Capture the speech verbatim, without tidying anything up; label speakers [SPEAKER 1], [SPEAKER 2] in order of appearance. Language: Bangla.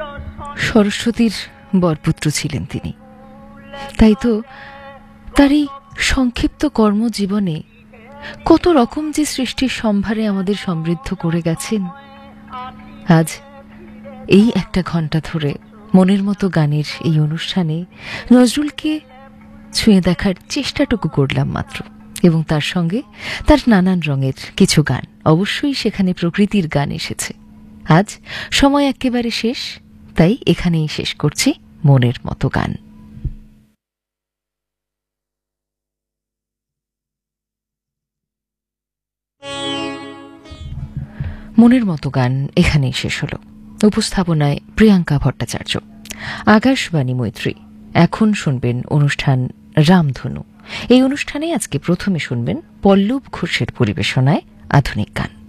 [SPEAKER 1] সরস্বতীর বরপুত্র ছিলেন তিনি। তাই তো তার এই সংক্ষিপ্ত কর্মজীবনে কত রকম যে সৃষ্টির সম্ভারে আমাদের সমৃদ্ধ করে গেছেন। আজ এই একটা ঘন্টা ধরে মনের মতো গানের এই অনুষ্ঠানে নজরুলকে ছুঁয়ে দেখার চেষ্টাটুকু করলাম মাত্র, এবং তার সঙ্গে তার নানান রঙের কিছু গান। অবশ্যই সেখানে প্রকৃতির গান এসেছে। আজ সময় একেবারে শেষ, তাই এখানেই শেষ করছি মনের মতো গান। মনের মতো গান এখানেই শেষ হলো। উপস্থাপনায় প্রিয়াঙ্কা ভট্টাচার্য, আকাশবাণী মৈত্রী। এখন শুনবেন অনুষ্ঠান রামধনু। এই অনুষ্ঠানে আজকে প্রথমে শুনবেন পল্লব ঘোষের পরিবেশনায় আধুনিক গান।